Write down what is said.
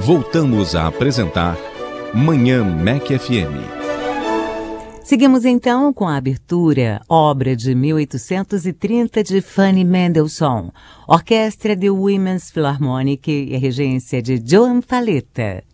Voltamos a apresentar Manhã MEC FM. Seguimos então com a abertura, obra de 1830 de Fanny Mendelssohn, orquestra de Women's Philharmonic e regência de Joan Falletta.